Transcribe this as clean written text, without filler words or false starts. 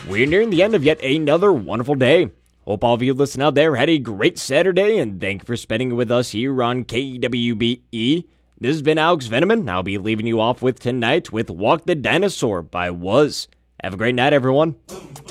We're nearing the end of yet another wonderful day. Hope all of you listening out there had a great Saturday, and thank you for spending it with us here on KWBE. This has been Alex Veneman. I'll be leaving you off with tonight with Walk the Dinosaur by Was. Have a great night, everyone.